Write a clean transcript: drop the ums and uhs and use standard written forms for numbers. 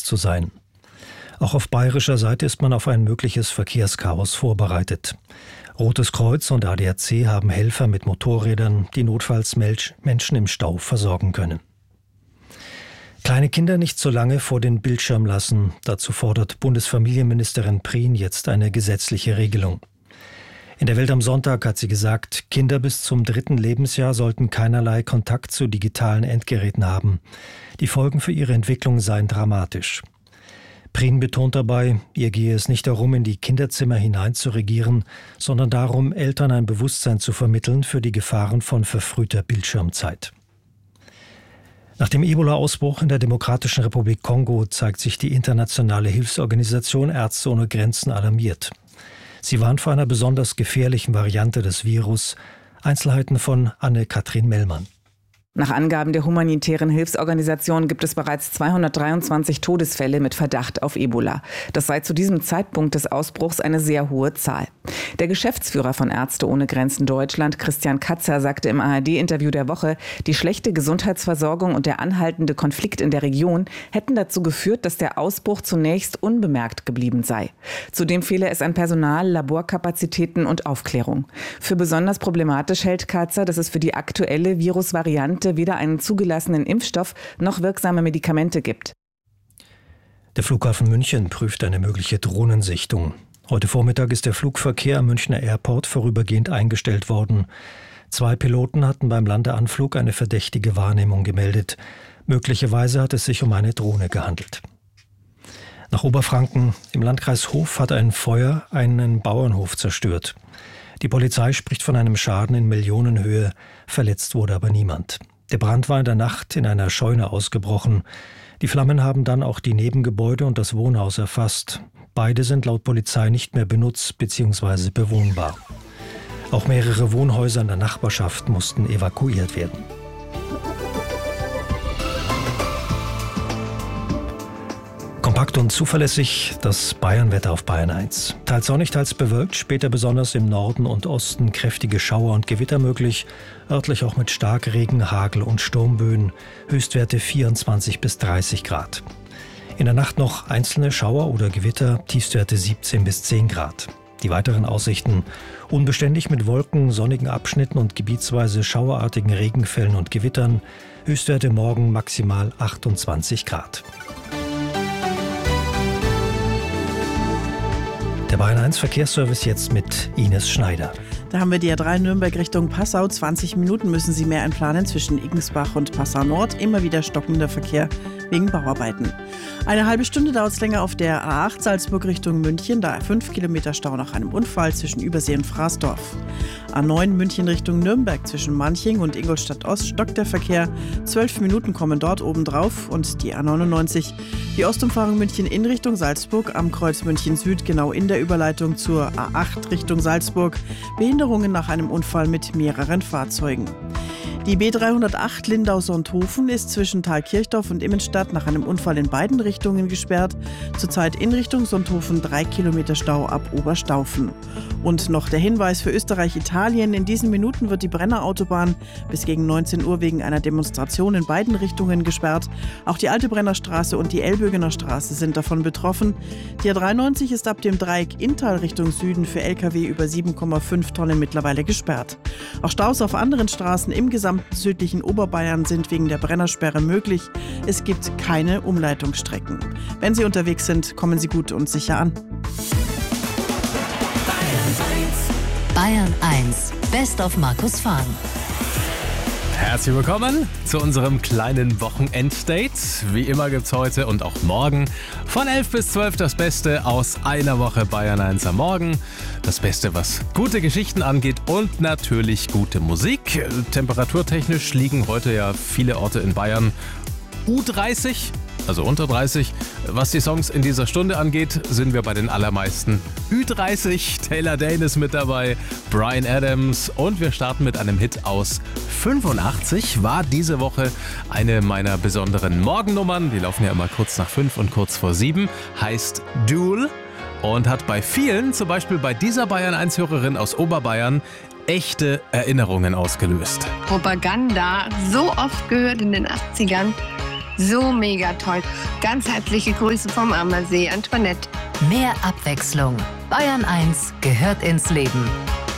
zu sein. Auch auf bayerischer Seite ist man auf ein mögliches Verkehrschaos vorbereitet. Rotes Kreuz und ADAC haben Helfer mit Motorrädern, die notfalls Menschen im Stau versorgen können. Kleine Kinder nicht so lange vor den Bildschirm lassen. Dazu fordert Bundesfamilienministerin Prien jetzt eine gesetzliche Regelung. In der Welt am Sonntag hat sie gesagt, Kinder bis zum 3. Lebensjahr sollten keinerlei Kontakt zu digitalen Endgeräten haben. Die Folgen für ihre Entwicklung seien dramatisch. Prien betont dabei, ihr gehe es nicht darum, in die Kinderzimmer hinein zu regieren, sondern darum, Eltern ein Bewusstsein zu vermitteln für die Gefahren von verfrühter Bildschirmzeit. Nach dem Ebola-Ausbruch in der Demokratischen Republik Kongo zeigt sich die internationale Hilfsorganisation Ärzte ohne Grenzen alarmiert. Sie warnt vor einer besonders gefährlichen Variante des Virus. Einzelheiten von Anne-Kathrin Mellmann. Nach Angaben der humanitären Hilfsorganisation gibt es bereits 223 Todesfälle mit Verdacht auf Ebola. Das sei zu diesem Zeitpunkt des Ausbruchs eine sehr hohe Zahl. Der Geschäftsführer von Ärzte ohne Grenzen Deutschland, Christian Katzer, sagte im ARD-Interview der Woche, die schlechte Gesundheitsversorgung und der anhaltende Konflikt in der Region hätten dazu geführt, dass der Ausbruch zunächst unbemerkt geblieben sei. Zudem fehle es an Personal, Laborkapazitäten und Aufklärung. Für besonders problematisch hält Katzer, dass es für die aktuelle Virusvariante weder einen zugelassenen Impfstoff noch wirksame Medikamente gibt. Der Flughafen München prüft eine mögliche Drohnensichtung. Heute Vormittag ist der Flugverkehr am Münchner Airport vorübergehend eingestellt worden. 2 Piloten hatten beim Landeanflug eine verdächtige Wahrnehmung gemeldet. Möglicherweise hat es sich um eine Drohne gehandelt. Nach Oberfranken, im Landkreis Hof, hat ein Feuer einen Bauernhof zerstört. Die Polizei spricht von einem Schaden in Millionenhöhe, verletzt wurde aber niemand. Der Brand war in der Nacht in einer Scheune ausgebrochen. Die Flammen haben dann auch die Nebengebäude und das Wohnhaus erfasst. Beide sind laut Polizei nicht mehr benutzt bzw. bewohnbar. Auch mehrere Wohnhäuser in der Nachbarschaft mussten evakuiert werden. Kompakt und zuverlässig das Bayernwetter auf Bayern 1. Teils sonnig, teils bewölkt, später besonders im Norden und Osten kräftige Schauer und Gewitter möglich, örtlich auch mit Starkregen, Hagel und Sturmböen, Höchstwerte 24 bis 30 Grad. In der Nacht noch einzelne Schauer oder Gewitter, Tiefstwerte 17 bis 10 Grad. Die weiteren Aussichten: unbeständig mit Wolken, sonnigen Abschnitten und gebietsweise schauerartigen Regenfällen und Gewittern, Höchstwerte morgen maximal 28 Grad. Der Bayern 1 Verkehrsservice jetzt mit Ines Schneider. Da haben wir die A3 Nürnberg Richtung Passau. 20 Minuten müssen Sie mehr einplanen zwischen Igensbach und Passau Nord. Immer wieder stockender Verkehr wegen Bauarbeiten. Eine halbe Stunde dauert es länger auf der A8 Salzburg Richtung München. Da 5 Kilometer Stau nach einem Unfall zwischen Übersee und Fraßdorf. A9 München Richtung Nürnberg zwischen Manching und Ingolstadt Ost stockt der Verkehr. 12 Minuten kommen dort obendrauf. Und die A99, die Ostumfahrung München in Richtung Salzburg am Kreuz München Süd, genau in der Überleitung zur A8 Richtung Salzburg. Behinderungen nach einem Unfall mit mehreren Fahrzeugen. Die B308 Lindau-Sonthofen ist zwischen Thalkirchdorf und Immenstadt nach einem Unfall in beiden Richtungen gesperrt. Zurzeit in Richtung Sonthofen 3 Kilometer Stau ab Oberstaufen. Und noch der Hinweis für Österreich-Italien: In diesen Minuten wird die Brennerautobahn bis gegen 19 Uhr wegen einer Demonstration in beiden Richtungen gesperrt. Auch die Alte Brennerstraße und die Elbögener Straße sind davon betroffen. Die A93 ist ab dem Dreieck Inntal Richtung Süden für Lkw über 7,5 Tonnen mittlerweile gesperrt. Auch Staus auf anderen Straßen im gesamten südlichen Oberbayern sind wegen der Brennersperre möglich. Es gibt keine Umleitungsstrecken. Wenn Sie unterwegs sind, kommen Sie gut und sicher an. Bayern 1, Best of Markus Fahn. Herzlich willkommen zu unserem kleinen Wochenenddate. Wie immer gibt's heute und auch morgen von 11 bis 12 das Beste aus einer Woche Bayern 1 am Morgen. Das Beste, was gute Geschichten angeht und natürlich gute Musik. Temperaturtechnisch liegen heute ja viele Orte in Bayern U30, also unter 30. Was die Songs in dieser Stunde angeht, sind wir bei den allermeisten Ü30. Taylor Dane ist mit dabei, Bryan Adams, und wir starten mit einem Hit aus 85. War diese Woche eine meiner besonderen Morgennummern. Die laufen ja immer kurz nach 5 und kurz vor 7. Heißt Duel und hat bei vielen, zum Beispiel bei dieser Bayern 1-Hörerin aus Oberbayern, echte Erinnerungen ausgelöst. Propaganda so oft gehört in den 80ern. So mega toll. Ganz herzliche Grüße vom Ammersee, Antoinette. Mehr Abwechslung. Bayern 1 gehört ins Leben.